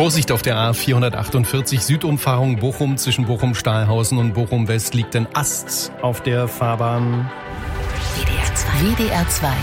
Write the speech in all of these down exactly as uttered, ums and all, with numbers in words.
Vorsicht auf der A vierhundertachtundvierzig, Südumfahrung Bochum, zwischen Bochum-Stahlhausen und Bochum-West liegt ein Ast auf der Fahrbahn. W D R zwei. W D R zwei.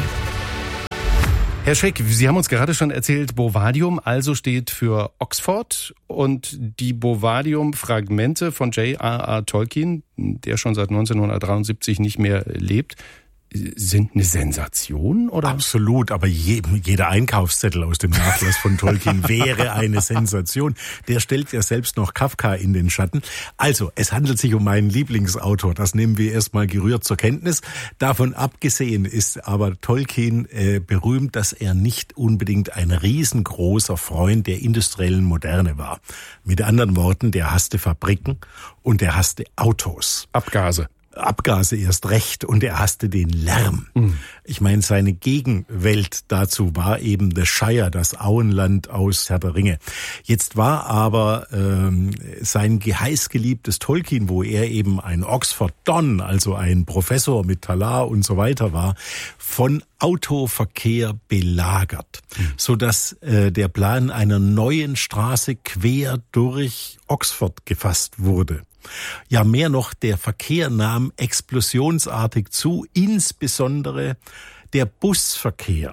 Herr Scheck, Sie haben uns gerade schon erzählt, Bovadium also steht für Oxford und die Bovadium-Fragmente von J R R Tolkien, der schon seit neunzehnhundertdreiundsiebzig nicht mehr lebt, sind eine Sensation, oder? Absolut, aber je, jeder Einkaufszettel aus dem Nachlass von Tolkien wäre eine Sensation. Der stellt ja selbst noch Kafka in den Schatten. Also, es handelt sich um meinen Lieblingsautor. Das nehmen wir erstmal gerührt zur Kenntnis. Davon abgesehen ist aber Tolkien äh, berühmt, dass er nicht unbedingt ein riesengroßer Freund der industriellen Moderne war. Mit anderen Worten, der hasste Fabriken und der hasste Autos. Abgase. Abgase erst recht und er hasste den Lärm. Mhm. Ich meine, seine Gegenwelt dazu war eben The Shire, das Auenland aus Herr der Ringe. Jetzt war aber ähm, sein heißgeliebtes Tolkien, wo er eben ein Oxford Don, also ein Professor mit Talar und so weiter war, von Autoverkehr belagert, mhm. sodass äh, der Plan einer neuen Straße quer durch Oxford gefasst wurde. Ja, mehr noch, der Verkehr nahm explosionsartig zu, insbesondere der Busverkehr,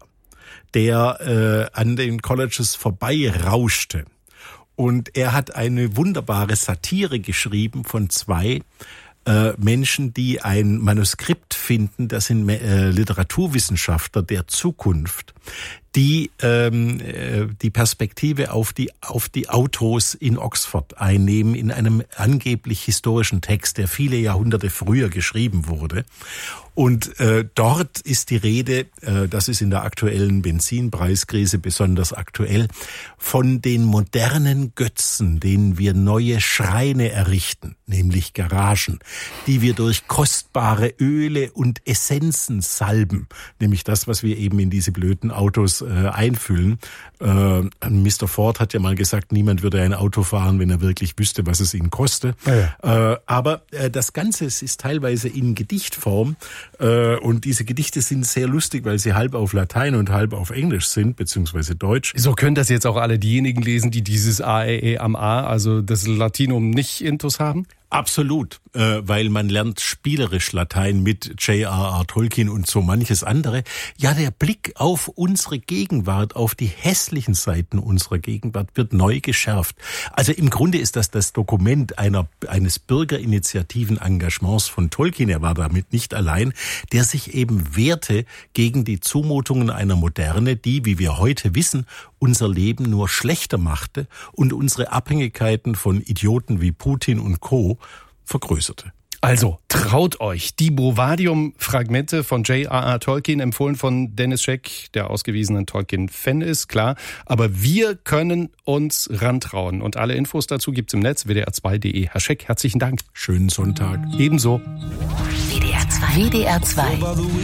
der äh, an den Colleges vorbei rauschte. Und er hat eine wunderbare Satire geschrieben von zwei äh, Menschen, die ein Manuskript finden, das sind äh, Literaturwissenschaftler der Zukunft, die ähm, die Perspektive auf die auf die Autos in Oxford einnehmen in einem angeblich historischen Text, der viele Jahrhunderte früher geschrieben wurde. Und äh, dort ist die Rede, äh, das ist in der aktuellen Benzinpreiskrise besonders aktuell, von den modernen Götzen, denen wir neue Schreine errichten, nämlich Garagen, die wir durch kostbare Öle und Essenzen salben, nämlich das, was wir eben in diese blöden Autos äh, einfüllen. Äh, Mister Ford hat ja mal gesagt, niemand würde ein Auto fahren, wenn er wirklich wüsste, was es ihn koste. Ja, ja. Äh, aber äh, das Ganze ist teilweise in Gedichtform. Und diese Gedichte sind sehr lustig, weil sie halb auf Latein und halb auf Englisch sind, beziehungsweise Deutsch. So können das jetzt auch alle diejenigen lesen, die dieses A R E am A, also das Latinum, nicht intus haben? Absolut, weil man lernt spielerisch Latein mit J R R Tolkien und so manches andere. Ja, der Blick auf unsere Gegenwart, auf die hässlichen Seiten unserer Gegenwart wird neu geschärft. Also im Grunde ist das das Dokument einer eines bürgerinitiativen Engagements von Tolkien. Er war damit nicht allein, der sich eben wehrte gegen die Zumutungen einer Moderne, die, wie wir heute wissen, unser Leben nur schlechter machte und unsere Abhängigkeiten von Idioten wie Putin und Co. vergrößerte. Also, traut euch. Die Bovadium-Fragmente von J R R Tolkien, empfohlen von Dennis Scheck, der ausgewiesenen Tolkien-Fan ist, klar. Aber wir können uns rantrauen. Und alle Infos dazu gibt's im Netz, w d r zwei punkt d e. Herr Scheck, herzlichen Dank. Schönen Sonntag. Ebenso. W D R zwei. W D R zwei.